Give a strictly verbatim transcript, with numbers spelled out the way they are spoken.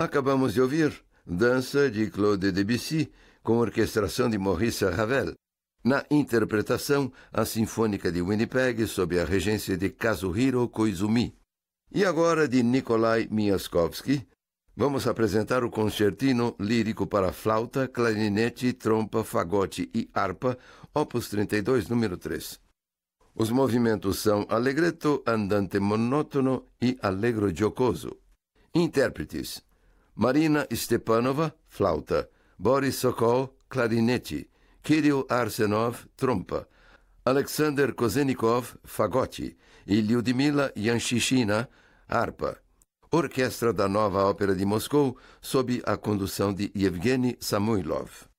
Acabamos de ouvir Dança de Claude Debussy, com orquestração de Maurice Ravel. Na interpretação, a Sinfônica de Winnipeg, sob a regência de Kazuhiro Koizumi. E agora, de Nikolai Miaskovsky, vamos apresentar o Concertino Lírico para Flauta, Clarinete, Trompa, Fagote e Harpa, opus trinta e dois, número três. Os movimentos são Allegretto, Andante monótono e Allegro giocoso. Intérpretes: Marina Stepanova, flauta, Boris Sokol, clarinete, Kirill Arsenov, trompa, Alexander Kozenikov, fagote e Lyudmila Yanshishina, harpa. Orquestra da Nova Ópera de Moscou, sob a condução de Yevgeny Samoilov.